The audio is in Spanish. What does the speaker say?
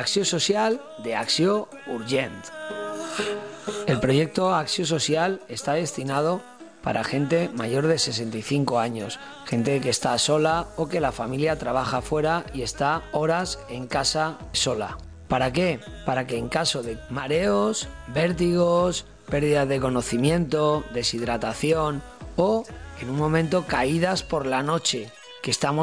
Acció Social de Acció Urgent. El proyecto Acció Social está destinado para gente mayor de 65 años, gente que está sola o que la familia trabaja fuera y está horas en casa sola. ¿Para qué? Para que en caso de mareos, vértigos, pérdida de conocimiento, deshidratación o en un momento caídas por la noche, que estamos